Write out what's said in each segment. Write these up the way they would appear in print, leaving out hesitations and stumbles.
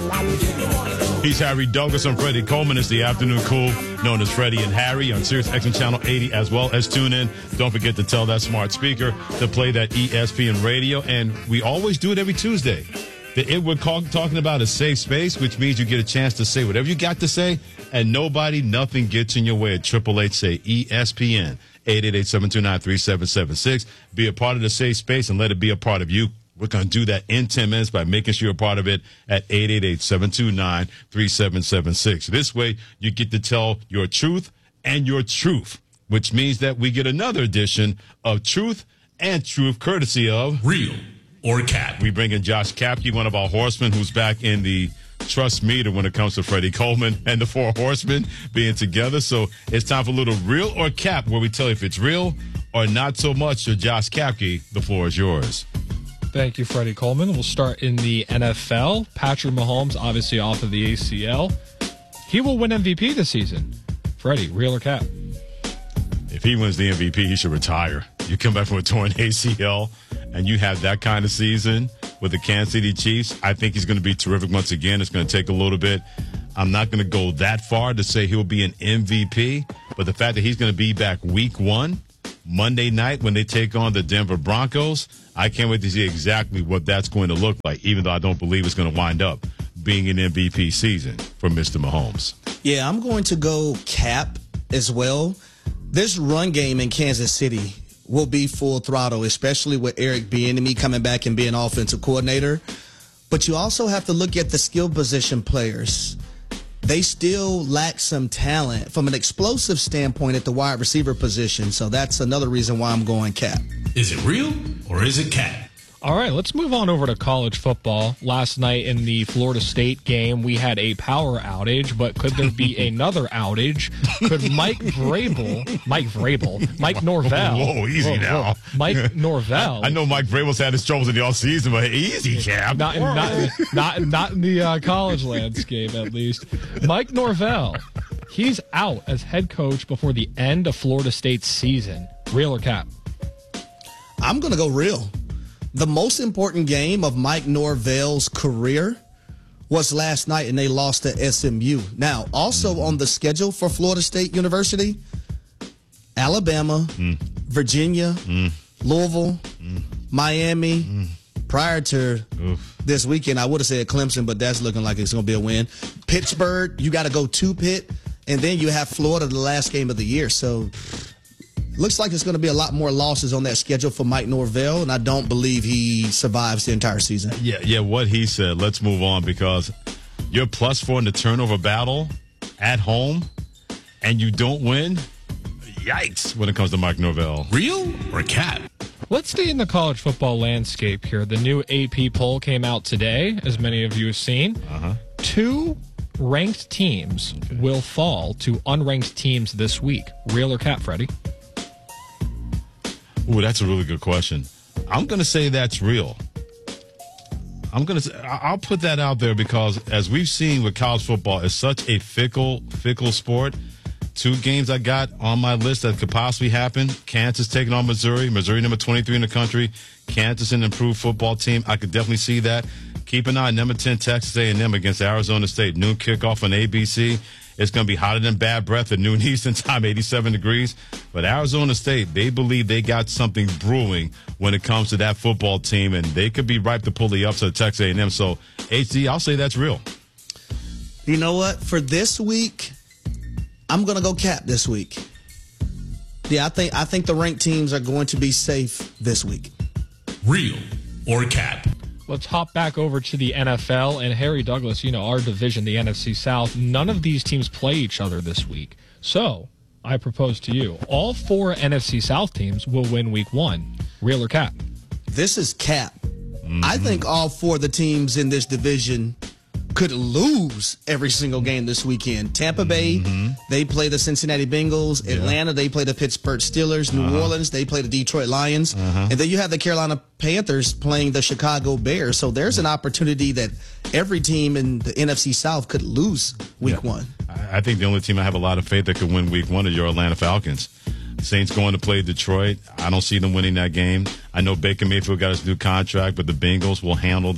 He's Harry Douglas. I'm Freddie Coleman. It's the Afternoon Cool, known as Freddie and Harry, on Sirius XM Channel 80, as well as tune in. Don't forget to tell that smart speaker to play that ESPN radio. And we always do it every Tuesday. We're talking about a safe space, which means you get a chance to say whatever you got to say, and nothing gets in your way at 888 say ESPN, 888-729-3776. Be a part of the safe space and let it be a part of you. We're going to do that in 10 minutes by making sure you're a part of it at 888-729-3776. This way, you get to tell your truth and your truth, which means that we get another edition of Truth and Truth, courtesy of Real or Cap. We bring in Josh Kapke, one of our horsemen, who's back in the trust meter when it comes to Freddie Coleman and the Four Horsemen being together. So it's time for a little Real or Cap, where we tell you if it's real or not so much. So Josh Kapke, the floor is yours. Thank you, Freddie Coleman. We'll start in the NFL. Patrick Mahomes, obviously off of the ACL. He will win MVP this season. Freddie, real or cap? If he wins the MVP, he should retire. You come back from a torn ACL, and you have that kind of season with the Kansas City Chiefs. I think he's going to be terrific once again. It's going to take a little bit. I'm not going to go that far to say he'll be an MVP, but the fact that he's going to be back week 1, Monday night, when they take on the Denver Broncos, I can't wait to see exactly what that's going to look like, even though I don't believe it's going to wind up being an MVP season for Mr. Mahomes. Yeah, I'm going to go cap as well. This run game in Kansas City will be full throttle, especially with Eric Bieniemy coming back and being offensive coordinator. But you also have to look at the skill position players. They still lack some talent from an explosive standpoint at the wide receiver position. So that's another reason why I'm going cap. Is it real or is it cap? All right, let's move on over to college football. Last night in the Florida State game, we had a power outage, but could there be another outage? Could Mike Norvell. Whoa, easy now. Mike Norvell. I know Mike Vrabel's had his troubles in the offseason, but easy, Cap. Not in the college landscape, at least. Mike Norvell, he's out as head coach before the end of Florida State's season. Real or cap? I'm going to go real. The most important game of Mike Norvell's career was last night, and they lost to SMU. Now, also on the schedule for Florida State University, Alabama, Virginia, Louisville, Miami. Prior to this weekend, I would have said Clemson, but that's looking like it's going to be a win. Pittsburgh, you got to go to Pitt, and then you have Florida the last game of the year. So looks like there's going to be a lot more losses on that schedule for Mike Norvell, and I don't believe he survives the entire season. Yeah, what he said. Let's move on, because you're +4 in the turnover battle at home, and you don't win. Yikes, when it comes to Mike Norvell. Real or cap? Let's stay in the college football landscape here. The new AP poll came out today, as many of you have seen. 2 ranked teams will fall to unranked teams this week. Real or cap, Freddie? Ooh, that's a really good question. I'm going to say that's real. I'll put that out there, because as we've seen with college football, it's such a fickle sport. 2 games I got on my list that could possibly happen. Kansas taking on Missouri. Missouri number 23 in the country. Kansas an improved football team. I could definitely see that. Keep an eye on number 10 Texas A&M against Arizona State. Noon kickoff on ABC. It's going to be hotter than bad breath at noon Eastern time, 87 degrees. But Arizona State, they believe they got something brewing when it comes to that football team, and they could be ripe to pull the upset of Texas A&M. So, HD, I'll say that's real. You know what? For this week, I'm going to go cap this week. Yeah, I think the ranked teams are going to be safe this week. Real or cap? Let's hop back over to the NFL. And Harry Douglas, our division, the NFC South, none of these teams play each other this week. So I propose to you, all 4 NFC South teams will win week 1. Real or cap? This is cap. I think all 4 of the teams in this division could lose every single game this weekend. Tampa Bay, they play the Cincinnati Bengals. Atlanta, they play the Pittsburgh Steelers. New Orleans, they play the Detroit Lions. And then you have the Carolina Panthers playing the Chicago Bears. So there's an opportunity that every team in the NFC South could lose week 1. I think the only team I have a lot of faith that could win week 1 is your Atlanta Falcons. Saints going to play Detroit. I don't see them winning that game. I know Baker Mayfield got his new contract, but the Bengals will handle that.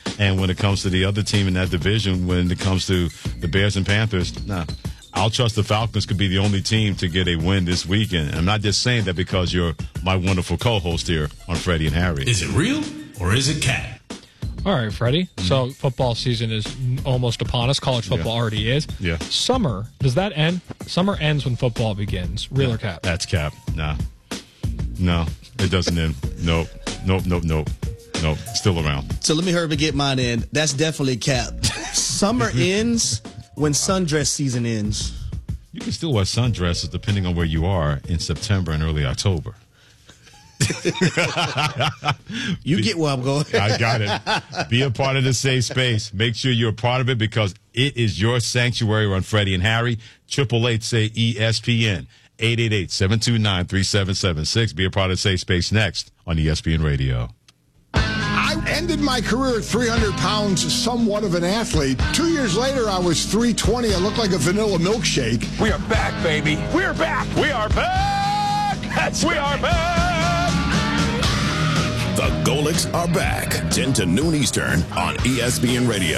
And when it comes to the other team in that division, when it comes to the Bears and Panthers, I'll trust the Falcons could be the only team to get a win this weekend. And I'm not just saying that because you're my wonderful co-host here on Freddie and Harry. Is it real or is it cat? All right, Freddie. So football season is almost upon us. College football already is. Yeah. Summer, does that end? Summer ends when football begins. Real or cap? That's cap. Nah. No, it doesn't end. Nope. Still around. So let me hurry and get mine in. That's definitely cap. Summer ends when sundress season ends. You can still wear sundresses depending on where you are in September and early October. You get where I'm going. I got it. Be a part of the safe space. Make sure you're a part of it because it is your sanctuary on Freddie and Harry. 888-SAY-ESPN. 888-729-3776. Be a part of the safe space next on ESPN Radio. I ended my career at 300 pounds, somewhat of an athlete. 2 years later, I was 320. I looked like a vanilla milkshake. We are back, baby. We're back. We are back. We are back. The Golics are back. 10 to noon Eastern on ESPN Radio.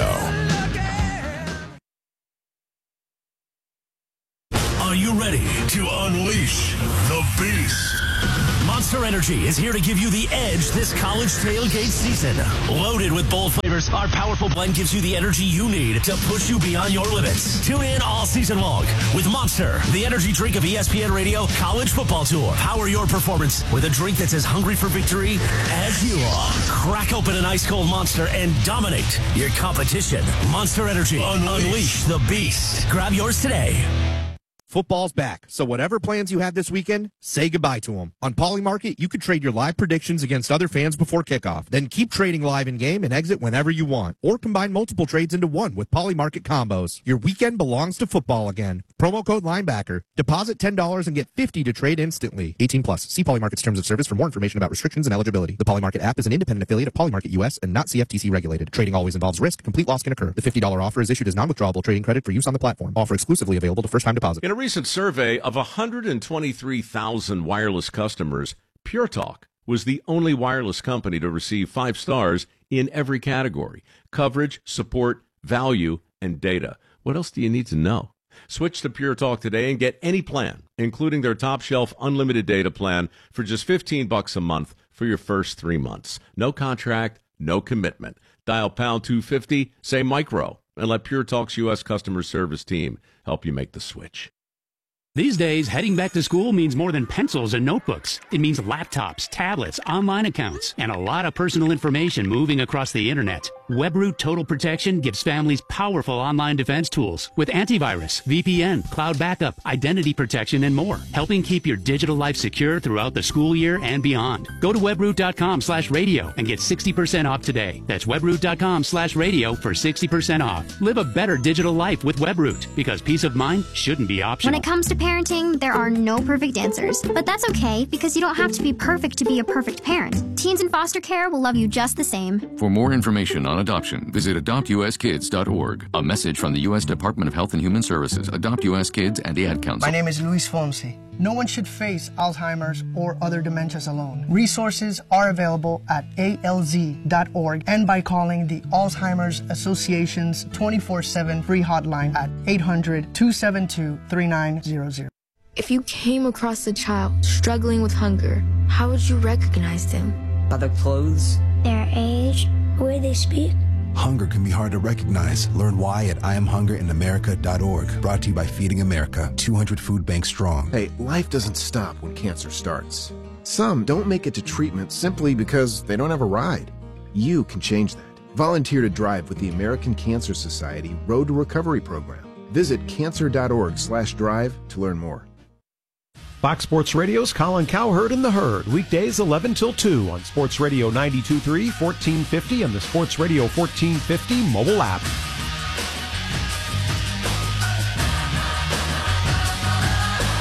Are you ready to unleash the beast? Monster Energy is here to give you the edge this college tailgate season. Loaded with bold flavors, our powerful blend gives you the energy you need to push you beyond your limits. Tune in all season long with Monster, the energy drink of ESPN Radio College Football Tour. Power your performance with a drink that's as hungry for victory as you are. Crack open an ice-cold Monster and dominate your competition. Monster Energy. Unleash the beast. Grab yours today. Football's back, so whatever plans you had this weekend, say goodbye to them. On Polymarket, you can trade your live predictions against other fans before kickoff. Then keep trading live in-game and exit whenever you want. Or combine multiple trades into one with Polymarket combos. Your weekend belongs to football again. Promo code Linebacker. Deposit $10 and get $50 to trade instantly. 18 plus. See Polymarket's terms of service for more information about restrictions and eligibility. The Polymarket app is an independent affiliate of Polymarket US and not CFTC regulated. Trading always involves risk. Complete loss can occur. The $50 offer is issued as non-withdrawable trading credit for use on the platform. Offer exclusively available to first-time deposit. In a recent survey of 123,000 wireless customers, Pure Talk was the only wireless company to receive 5 stars in every category: coverage, support, value, and data. What else do you need to know? Switch to Pure Talk today and get any plan, including their top shelf unlimited data plan for just $15 a month for your first 3 months. No contract, no commitment. Dial pound 250, say micro, and let Pure Talk's U.S. customer service team help you make the switch. These days, heading back to school means more than pencils and notebooks. It means laptops, tablets, online accounts, and a lot of personal information moving across the internet. WebRoot Total Protection gives families powerful online defense tools with antivirus, VPN, cloud backup, identity protection, and more, helping keep your digital life secure throughout the school year and beyond. Go to webroot.com/radio and get 60% off today. That's webroot.com/radio for 60% off. Live a better digital life with WebRoot, because peace of mind shouldn't be optional. When it comes to parenting, there are no perfect answers. But that's okay, because you don't have to be perfect to be a perfect parent. Teens in foster care will love you just the same. For more information on adoption, visit adoptuskids.org. A message from the U.S. Department of Health and Human Services, Adopt U.S. Kids, and the Ad Council. My name is Luis Fonsi. No one should face Alzheimer's or other dementias alone. Resources are available at alz.org and by calling the Alzheimer's Association's 24/7 free hotline at 800-272-3900. If you came across a child struggling with hunger, how would you recognize them? By their clothes, their age, the way they speak. Hunger can be hard to recognize. Learn why at IamHungerInAmerica.org. Brought to you by Feeding America, 200 food banks strong. Hey, life doesn't stop when cancer starts. Some don't make it to treatment simply because they don't have a ride. You can change that. Volunteer to drive with the American Cancer Society Road to Recovery program. Visit cancer.org/drive to learn more. Fox Sports Radio's Colin Cowherd and the Herd, weekdays 11 till 2 on Sports Radio 92.3, 1450, and the Sports Radio 1450 mobile app.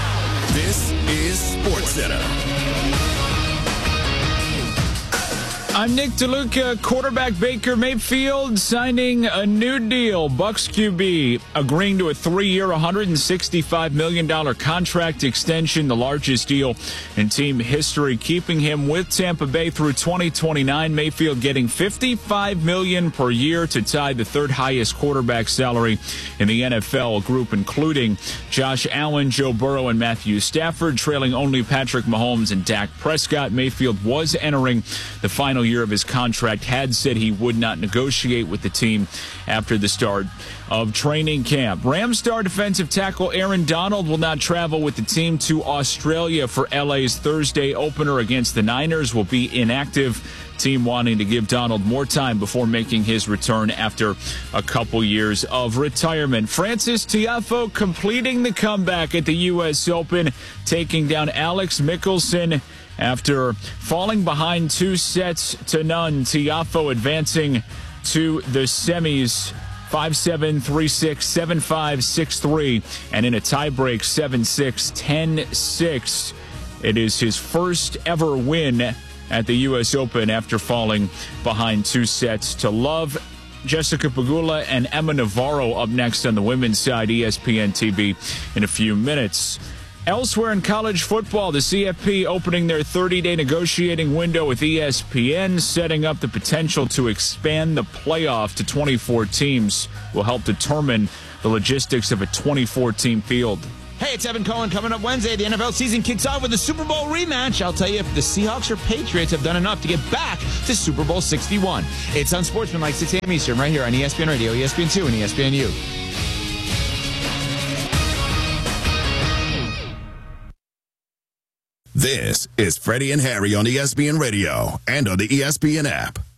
This is SportsCenter. I'm Nick DeLuca. Quarterback Baker Mayfield signing a new deal. Bucs QB agreeing to a 3-year, $165 million contract extension, the largest deal in team history, keeping him with Tampa Bay through 2029. Mayfield getting $55 million per year to tie the third highest quarterback salary in the NFL, a group including Josh Allen, Joe Burrow, and Matthew Stafford, trailing only Patrick Mahomes and Dak Prescott. Mayfield was entering the final year of his contract, had said he would not negotiate with the team after the start of training camp. Rams star defensive tackle Aaron Donald will not travel with the team to Australia for LA's Thursday opener against the Niners, will be inactive. Team wanting to give Donald more time before making his return after a couple years of retirement. Frances Tiafoe completing the comeback at the U.S. Open, taking down Alex Michelsen after falling behind 2-0. Tiafoe advancing to the semis 5-7, 3-6, 7-5, 6-3, and in a tiebreak 7-6, 10-6. It is his first ever win at the U.S. Open after falling behind 2-0 to Love. Jessica Pegula and Emma Navarro up next on the women's side. ESPN TV in a few minutes. Elsewhere in college football, the CFP opening their 30-day negotiating window with ESPN, setting up the potential to expand the playoff to 24 teams, will help determine the logistics of a 24-team field. Hey, it's Evan Cohen. Coming up Wednesday, the NFL season kicks off with a Super Bowl rematch. I'll tell you if the Seahawks or Patriots have done enough to get back to Super Bowl 61. It's Unsportsmanlike, 6 a.m. Eastern, right here on ESPN Radio, ESPN2, and ESPNU. This is Freddie and Harry on ESPN Radio and on the ESPN app.